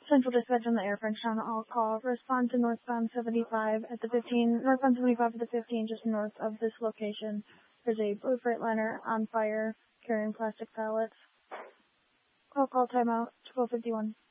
Central Dispatch on the Air Frenchtown all call. Respond to northbound 75 at the 15, northbound 75 at the 15, just north of this location. There's a blue Freightliner on fire carrying plastic pallets. Call timeout, 12:51.